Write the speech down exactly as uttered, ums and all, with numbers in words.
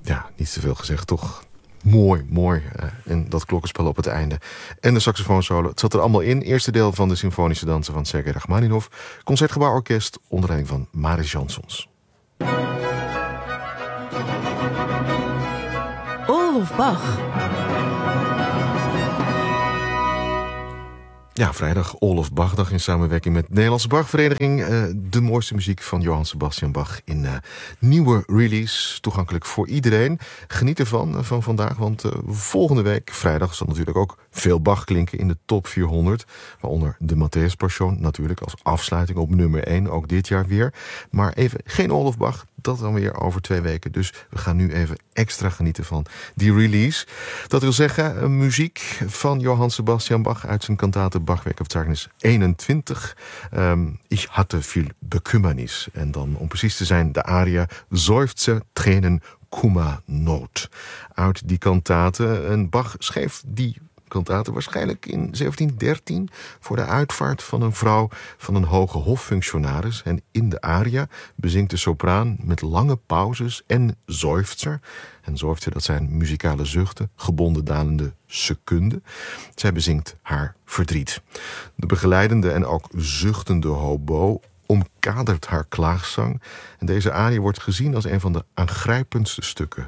Ja, niet te veel gezegd, toch? Mooi, mooi. Uh, en dat klokkenspel op het einde. En de saxofoonsolo. Het zat er allemaal in. Eerste deel van de symfonische dansen van Sergei Rachmaninov. Concertgebouworkest onder leiding van Maris Jansons. All of Bach. Ja, vrijdag All of Bach-dag in samenwerking met de Nederlandse Bachvereniging. Uh, de mooiste muziek van Johann Sebastian Bach in uh, nieuwe release. Toegankelijk voor iedereen. Geniet ervan uh, van vandaag, want uh, volgende week, vrijdag, zal natuurlijk ook veel Bach klinken in de top vierhonderd. Waaronder de Matthäus Passion natuurlijk als afsluiting op nummer één, ook dit jaar weer. Maar even geen All of Bach, dat dan weer over twee weken. Dus we gaan nu even extra genieten van die release. Dat wil zeggen, uh, muziek van Johann Sebastian Bach uit zijn kantate Bachwerkverzeichnis eenentwintig. Um, Ich hatte viel Bekümmernis. En dan, om precies te zijn, de aria Seufzer, Tränen, Kummer, Not. Uit die kantate. En Bach schreef die kantate waarschijnlijk in zeventien dertien... voor de uitvaart van een vrouw van een hoge hoffunctionaris. En in de aria bezingt de sopraan met lange pauzes en seufzer. En seufzer, dat zijn muzikale zuchten, gebonden dalende secunden. Zij bezingt haar verdriet. De begeleidende en ook zuchtende hobo omkadert haar klaagzang. En deze aria wordt gezien als een van de aangrijpendste stukken